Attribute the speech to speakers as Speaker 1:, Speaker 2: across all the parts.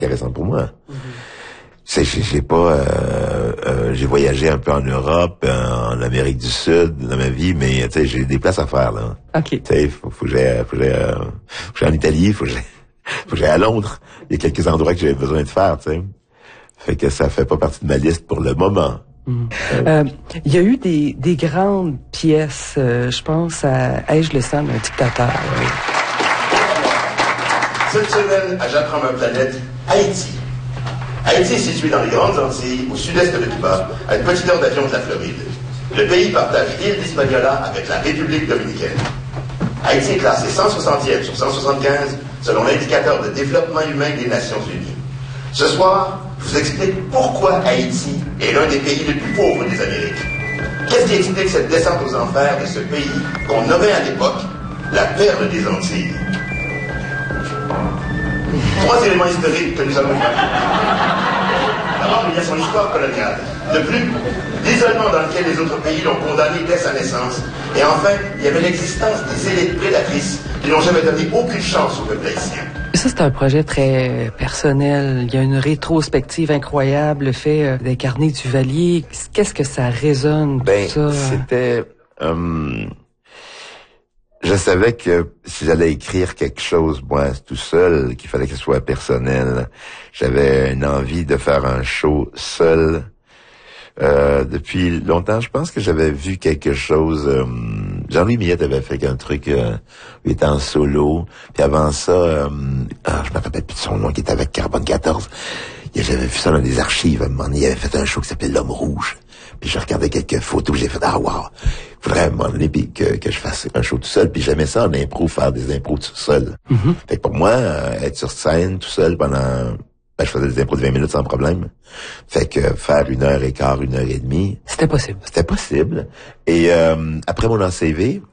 Speaker 1: intéressant pour moi. Tu sais, j'ai pas, j'ai voyagé un peu en Europe, en Amérique du Sud dans ma vie, mais tu sais, j'ai des places à faire là.
Speaker 2: OK.
Speaker 1: Tu sais, faut que j'aille en Italie, faut que j'aille à Londres. Il y a quelques endroits que j'avais besoin de faire, tu sais. Fait que ça fait pas partie de ma liste pour le moment.
Speaker 2: Il y a eu des grandes pièces, je pense à Ai-je le sang d'un dictateur.
Speaker 3: Cette semaine, à J'apprends ma planète, Haïti. Haïti est situé dans les Grandes Antilles, au sud-est de Cuba, à une petite heure d'avion de la Floride. Le pays partage l'île d'Hispaniola avec la République dominicaine. Haïti est classé 160e sur 175 selon l'indicateur de développement humain des Nations Unies. Ce soir, je vous explique pourquoi Haïti est l'un des pays les plus pauvres des Amériques. Qu'est-ce qui explique cette descente aux enfers de ce pays qu'on nommait à l'époque la perle des Antilles? 3 éléments historiques que nous allons voir. D'abord, il y a son histoire coloniale. De plus, l'isolement dans lequel les autres pays l'ont condamné dès sa naissance. Et enfin, il y avait l'existence des élites prédatrices qui n'ont jamais donné aucune chance au peuple haïtien.
Speaker 2: Ça, c'est un projet très personnel. Il y a une rétrospective incroyable, le fait d'incarner Duvalier. Qu'est-ce que ça résonne, tout ça?
Speaker 1: C'était... je savais que si j'allais écrire quelque chose, moi, tout seul, qu'il fallait que ce soit personnel. J'avais une envie de faire un show seul. Depuis longtemps, je pense que j'avais vu quelque chose... Jean-Louis Millette avait fait un truc, il était en solo. Puis avant ça, je me rappelle plus de son nom, qui était avec Carbone 14. J'avais vu ça dans des archives. À un moment donné, il avait fait un show qui s'appelait L'Homme Rouge. Puis je regardais quelques photos, j'ai fait, wow, faudrait à un moment donné que je fasse un show tout seul. Puis j'aimais ça en impro, faire des impros tout seul. Fait que pour moi, être sur scène tout seul pendant... je faisais des impros de 20 minutes sans problème. Fait que faire 1h15, 1h30...
Speaker 2: C'était possible.
Speaker 1: C'était possible. Et après mon ACV,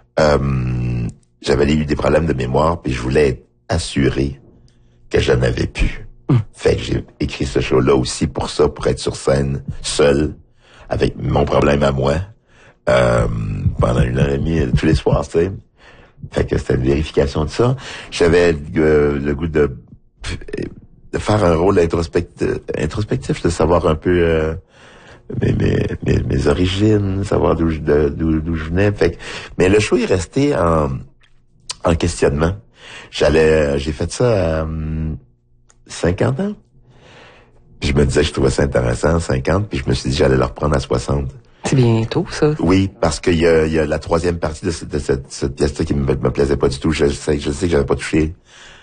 Speaker 1: j'avais eu des problèmes de mémoire, puis je voulais être assuré que je n'avais plus. Fait que j'ai écrit ce show-là aussi pour ça, pour être sur scène, seul, avec mon problème à moi, pendant 1h30, tous les soirs, tu sais. Fait que c'était une vérification de ça. J'avais le goût de faire un rôle introspectif, de savoir un peu mes origines, savoir d'où je venais. Fait que, mais le show est resté en questionnement. J'ai fait ça à 50 ans. Puis je me disais que je trouvais ça intéressant à 50, puis je me suis dit que j'allais le reprendre à 60.
Speaker 2: C'est bientôt, ça.
Speaker 1: Oui, parce qu'il y a la troisième partie de cette pièce-là qui me plaisait pas du tout. Je sais que j'avais pas touché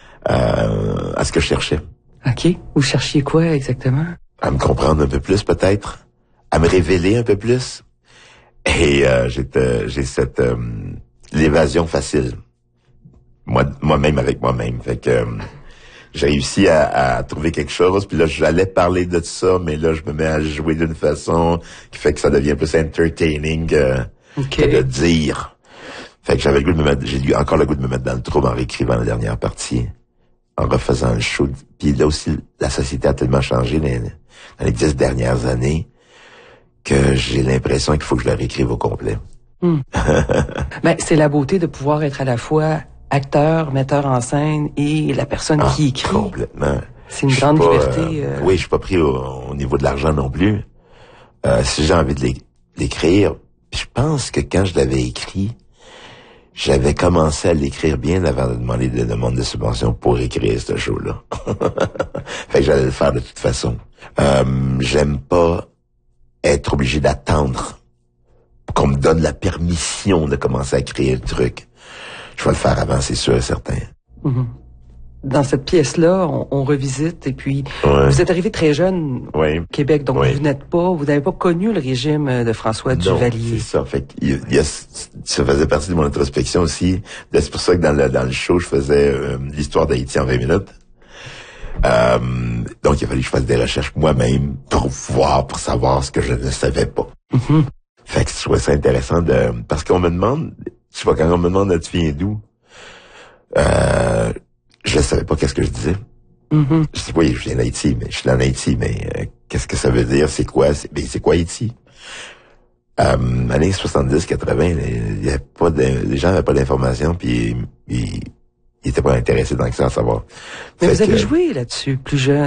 Speaker 1: à ce que je cherchais.
Speaker 2: OK. Vous cherchiez quoi exactement?
Speaker 1: À me comprendre un peu plus, peut-être. À me révéler un peu plus. Et j'ai cette l'évasion facile. Moi-même avec moi-même. Fait que j'ai réussi à trouver quelque chose. Puis là, j'allais parler de ça, mais là, je me mets à jouer d'une façon qui fait que ça devient plus entertaining que de dire. Fait que j'avais le goût de j'ai eu encore le goût de me mettre dans le trouble en réécrivant la dernière partie, en refaisant le show. Puis là aussi, la société a tellement changé dans les 10 dernières années que j'ai l'impression qu'il faut que je la réécrive au complet.
Speaker 2: C'est la beauté de pouvoir être à la fois acteur, metteur en scène et la personne qui écrit.
Speaker 1: Complètement.
Speaker 2: C'est une grande liberté.
Speaker 1: Oui, je suis pas pris au niveau de l'argent non plus. Si j'ai envie de l'écrire, puis je pense que quand je l'avais écrit, j'avais commencé à l'écrire bien avant de demander des demandes de subvention pour écrire ce show-là. Fait que j'allais le faire de toute façon. J'aime pas être obligé d'attendre qu'on me donne la permission de commencer à créer le truc. Je vais le faire avant, c'est sûr et certain.
Speaker 2: Dans cette pièce-là, on revisite et puis vous êtes arrivé très jeune au Québec, donc vous n'avez pas connu le régime de François Duvalier.
Speaker 1: Non, c'est ça. Fait ça faisait partie de mon introspection aussi. C'est pour ça que dans le show, je faisais l'histoire d'Haïti en 20 minutes. Donc il a fallu que je fasse des recherches moi-même pour savoir ce que je ne savais pas. Fait que je trouvais ça intéressant parce qu'on me demande, tu vois, quand on me demande tu viens d'où, je ne savais pas qu'est-ce que je disais. Je dis oui, je viens d'Haïti, mais je suis en Haïti, mais qu'est-ce que ça veut dire, c'est quoi c'est quoi Haïti? Années 70, 80, les gens n'avaient pas d'informations, puis il il était pas intéressé dans ça à savoir.
Speaker 2: Mais vous avez joué là-dessus, plus jeune.